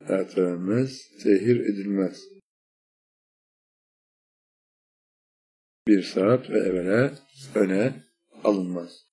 Yatağımız zehir edilmez. 1 saat ve evvela öne alınmaz.